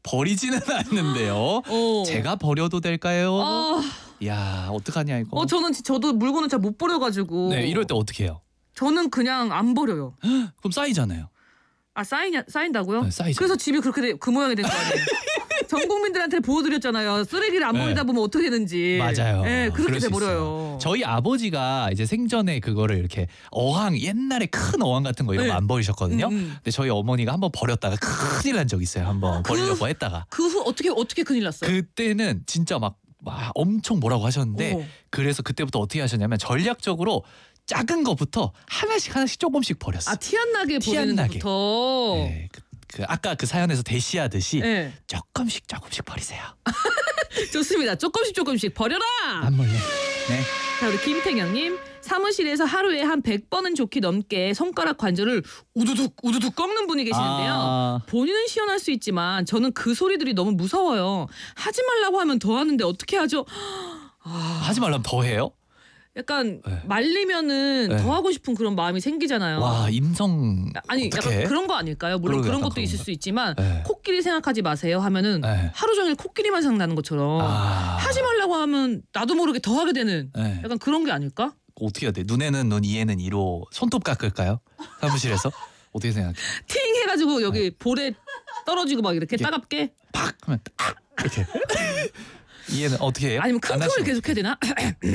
버리지는 않는데요. 제가 버려도 될까요? 야, 어떡하냐 이거. 저도 물건을 잘 못 버려가지고. 네, 이럴 때 어떻게 해요? 저는 그냥 안 버려요. 그럼 쌓이잖아요. 아, 쌓인다고요? 네, 쌓이죠. 그래서 집이 그렇게 그 모양이 된 거 아니에요? 전 국민들한테 보여드렸잖아요. 쓰레기를 안 버리다 보면 어떻게 되는지. 맞아요. 네, 그렇게 그럴 수 돼버려요. 있어요. 저희 아버지가 이제 생전에 그거를 이렇게 옛날에 큰 어항 같은 거 이런 거 안 버리셨거든요. 근데 저희 어머니가 한번 버렸다가 큰일 난 적 있어요. 한번 버리려고 했다가. 그 후 어떻게 큰일 났어요? 그때는 진짜 막 엄청 뭐라고 하셨는데 그래서 그때부터 어떻게 하셨냐면 전략적으로 작은 거부터 하나씩 조금씩 버렸어요. 아, 티 안 나게 버리는 것부터. 네, 아까 그 사연에서 대시하듯이 네. 조금씩 버리세요. 좋습니다. 조금씩 버려라. 안 몰래. 네. 자, 우리 김태경님. 사무실에서 하루에 한 100번은 좋게 넘게 손가락 관절을 우두둑 꺾는 분이 계시는데요. 본인은 시원할 수 있지만 저는 그 소리들이 너무 무서워요. 하지 말라고 하면 더 하는데 어떻게 하죠? 하지 말라면 더 해요? 약간 말리면은 더 하고 싶은 그런 마음이 생기잖아요. 와, 인성. 아니, 어떡해? 약간 그런 거 아닐까요? 물론 그런 것도 있을 수 있지만 코끼리 생각하지 마세요 하면은 하루 종일 코끼리만 생각나는 것처럼 하지 말라고 하면 나도 모르게 더 하게 되는 약간 그런 게 아닐까? 어떻게 해야 돼? 눈에는 눈, 이에는 이로 손톱 깎을까요? 사무실에서? 어떻게 생각해? 팅 해가지고 여기 볼에 떨어지고 막 이렇게 따갑게 팍 하면 딱 이렇게. 이해는 어떻게 해요? 아니면 큰 톤을 계속 해야 되나?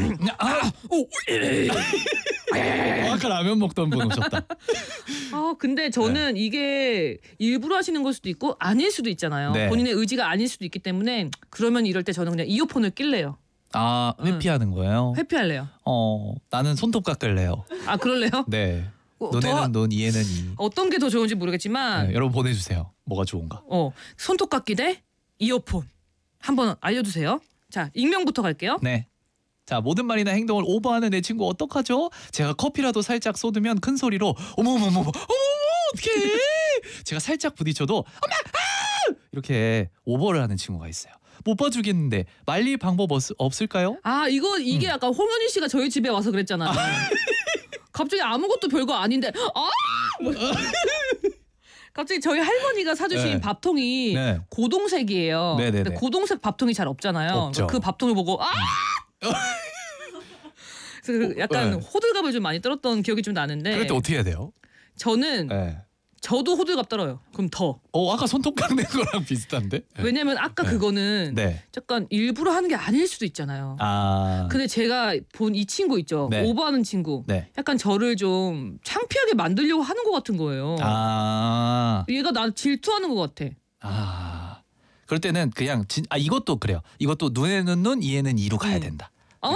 아까 라면 먹던 분 오셨다. 근데 저는 이게 일부러 하시는 걸 수도 있고 아닐 수도 있잖아요. 네. 본인의 의지가 아닐 수도 있기 때문에 그러면 이럴 때 저는 그냥 이어폰을 낄래요. 회피하는 거예요? 회피할래요. 나는 손톱 깎을래요. 아, 그럴래요? 네. 눈에는 눈, 이에는 이. 어떤 게 더 좋은지 모르겠지만 여러분 보내주세요. 뭐가 좋은가? 손톱 깎기 대 이어폰 한번 알려주세요. 자, 익명부터 갈게요. 네. 자, 모든 말이나 행동을 오버하는 내 친구 어떡하죠? 제가 커피라도 살짝 쏟으면 큰 소리로 어머머머 어떡해. 제가 살짝 부딪혀도 엄마 이렇게 오버를 하는 친구가 있어요. 못 봐주겠는데 말릴 방법 없을까요? 이게 약간 홍현희 씨가 저희 집에 와서 그랬잖아요. 갑자기 아무것도 별거 아닌데 갑자기 저희 할머니가 사주신 밥통이 고동색이에요. 근데 고동색 밥통이 잘 없잖아요. 없죠. 그 밥통을 보고 그래서 약간 호들갑을 좀 많이 떨었던 기억이 좀 나는데. 그럴 때 어떻게 해야 돼요? 저는 저도 호들갑 떨어요. 그럼 더. 아까 손톱 깎는 거랑 비슷한데? 왜냐면 아까 그거는 약간 일부러 하는 게 아닐 수도 있잖아요. 근데 제가 본 이 친구 있죠. 오버하는 친구. 약간 저를 좀 창피하게 만들려고 하는 것 같은 거예요. 얘가 나 질투하는 것 같아. 그럴 때는 그냥 이것도 그래요. 이것도 눈에는 눈, 이에는 이로 가야 된다.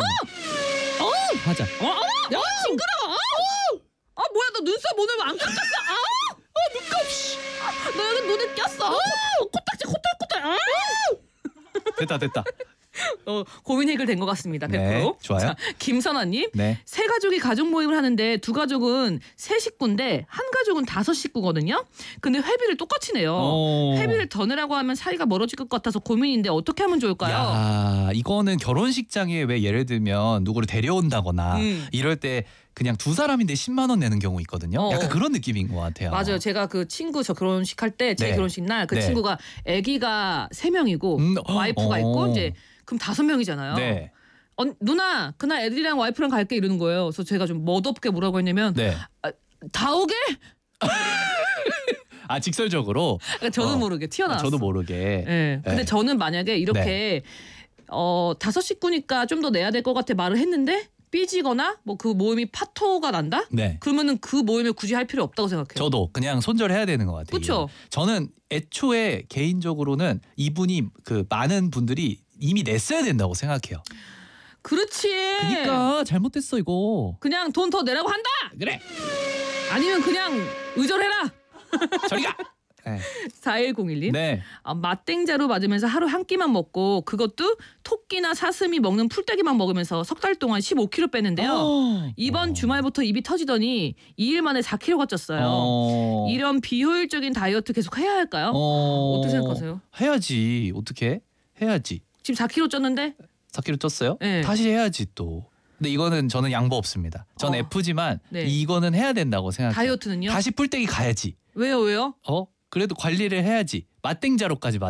하자. 야, 징그러워. 뭐야, 너 눈썹 오늘 왜 안 깎았어? 눈곱. 너 여기 눈에 꼈어. 코딱지 코딱코딱. 됐다. 고민 해결된 것 같습니다. 100%. 네, 좋아요. 자, 김선아님. 세 가족이 가족 모임을 하는데 두 가족은 세 식구인데 한 가족은 5식구거든요. 근데 회비를 똑같이 내요. 회비를 더 내라고 하면 사이가 멀어질 것 같아서 고민인데 어떻게 하면 좋을까요? 이거는 결혼식장에 왜 예를 들면 누구를 데려온다거나 이럴 때 그냥 두 사람인데 10만 원 내는 경우 있거든요. 약간 그런 느낌인 것 같아요. 맞아요. 제가 그 친구 저 결혼식 할 때 제 결혼식 날 그 친구가 아기가 3명이고 와이프가 있고 이제 그럼 5명이잖아요. 누나 그날 애들이랑 와이프랑 갈게 이러는 거예요. 그래서 제가 좀 멋없게 뭐라고 했냐면 다 오게? 직설적으로. 그러니까 저도 모르게 튀어나왔어. 저도 모르게. 근데 저는 만약에 이렇게 5식구니까 좀 더 내야 될 것 같아 말을 했는데 삐지거나 뭐 그 모임이 파토가 난다? 그러면은 그 모임을 굳이 할 필요 없다고 생각해요. 저도 그냥 손절해야 되는 것 같아요. 그렇죠. 저는 애초에 개인적으로는 이분이 그 많은 분들이 이미 냈어야 된다고 생각해요. 그렇지. 그러니까 잘못됐어 이거. 그냥 돈 더 내라고 한다. 그래. 아니면 그냥 의절해라. 저리가. 4101님. 맛땡자로 맞으면서 하루 한 끼만 먹고 그것도 토끼나 사슴이 먹는 풀떼기만 먹으면서 석 달 동안 15kg 뺐는데요. 이번 주말부터 입이 터지더니 2일 만에 4kg가 쪘어요. 이런 비효율적인 다이어트 계속 해야 할까요? 어떻게 생각하세요? 해야지. 어떻게? 해야지. 지금 4kg 쪘는데? 4kg 쪘어요? 다시 해야지 또. 근데 이거는 저는 양보 없습니다. 전 F지만 이거는 해야 된다고 생각해요. 다이어트는요? 다시 풀떼기 가야지. 왜요? 그래도 관리를 해야지. 맛땡자로까지